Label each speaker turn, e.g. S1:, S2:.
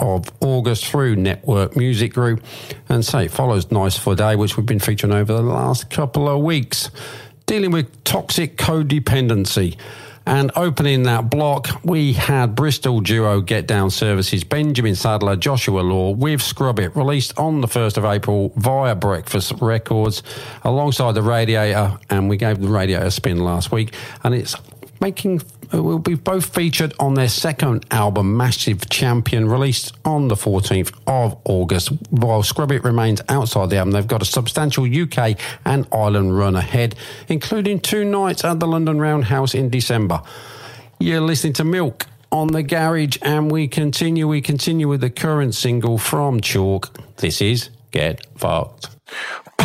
S1: of August through Network Music Group. And so it follows Nice for a Day, which we've been featuring over the last couple of weeks, dealing with toxic codependency. And opening that block, we had Bristol duo Get Down Services, Benjamin Sadler, Joshua Law with Scrub It, released on the 1st of April via Breakfast Records alongside The Radiator, and we gave The Radiator a spin last week, and it will be both featured on their second album, Massive Champion, released on the 14th of August. While Scrub It remains outside the album, they've got a substantial UK and Ireland run ahead, including 2 nights at the London Roundhouse in December. You're listening to Milk on The Garage, and we continue with the current single from Chalk. This is Get Fucked.